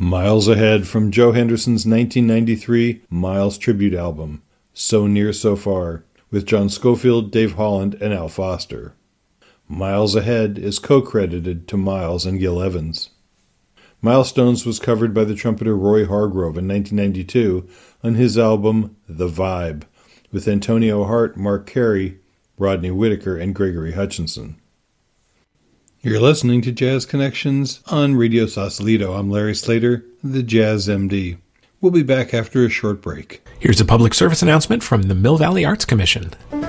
Miles Ahead from Joe Henderson's 1993 Miles tribute album, So Near So Far, with John Scofield, Dave Holland, and Al Foster. Miles Ahead is co-credited to Miles and Gil Evans. Milestones was covered by the trumpeter Roy Hargrove in 1992 on his album The Vibe, with Antonio Hart, Mark Carey, Rodney Whitaker, and Gregory Hutchinson. You're listening to Jazz Connections on Radio Sausalito. I'm Larry Slater, the Jazz MD. We'll be back after a short break. Here's a public service announcement from the Mill Valley Arts Commission.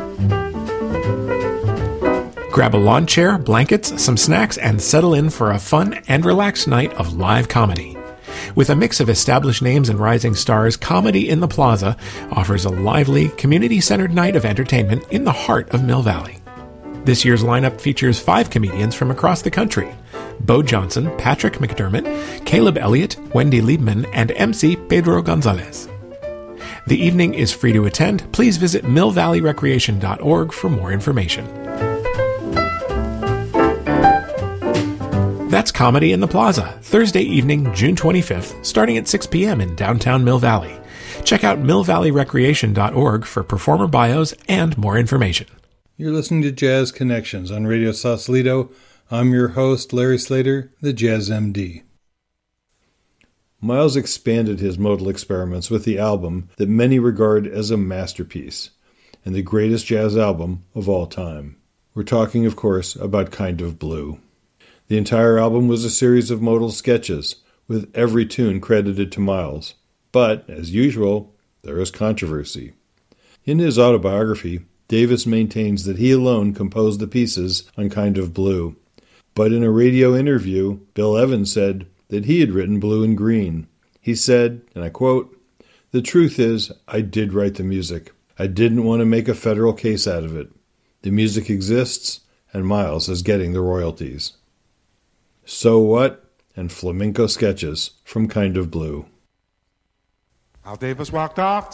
Grab a lawn chair, blankets, some snacks, and settle in for a fun and relaxed night of live comedy. With a mix of established names and rising stars, Comedy in the Plaza offers a lively, community-centered night of entertainment in the heart of Mill Valley. This year's lineup features 5 comedians from across the country: Bo Johnson, Patrick McDermott, Caleb Elliott, Wendy Liebman, and MC Pedro Gonzalez. The evening is free to attend. Please visit millvalleyrecreation.org for more information. That's Comedy in the Plaza, Thursday evening, June 25th, starting at 6 p.m. in downtown Mill Valley. Check out millvalleyrecreation.org for performer bios and more information. You're listening to Jazz Connections on Radio Sausalito. I'm your host, Larry Slater, the Jazz MD. Miles expanded his modal experiments with the album that many regard as a masterpiece and the greatest jazz album of all time. We're talking, of course, about Kind of Blue. The entire album was a series of modal sketches, with every tune credited to Miles. But, as usual, there is controversy. In his autobiography, Davis maintains that he alone composed the pieces on Kind of Blue. But in a radio interview, Bill Evans said that he had written Blue and Green. He said, and I quote, "The truth is, I did write the music. I didn't want to make a federal case out of it. The music exists, and Miles is getting the royalties." So What? And Flamenco Sketches from Kind of Blue. Al Davis walked off